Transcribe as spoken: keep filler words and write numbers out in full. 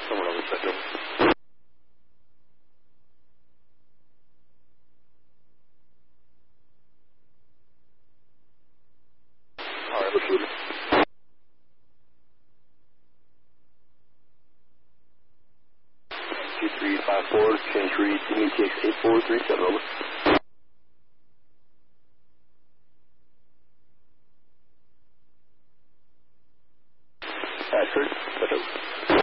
Someone on the second. All right, let's shoot it. two three five four, change read, D T X eight four three seven, over. Ashford, that's over.